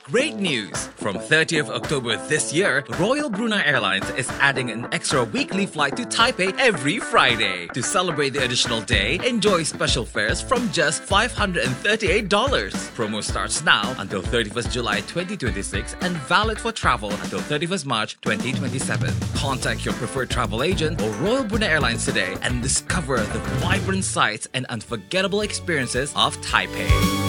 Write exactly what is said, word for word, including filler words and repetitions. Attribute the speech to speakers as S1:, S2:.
S1: Great news! From thirtieth of October this year, Royal Brunei Airlines is adding an extra weekly flight to Taipei every Friday. To celebrate the additional day, enjoy special fares from just five hundred thirty-eight dollars. Promo starts now until thirty-first July twenty twenty-six and valid for travel until thirty-first March twenty twenty-seven. Contact your preferred travel agent or Royal Brunei Airlines today and discover the vibrant sights and unforgettable experiences of Taipei.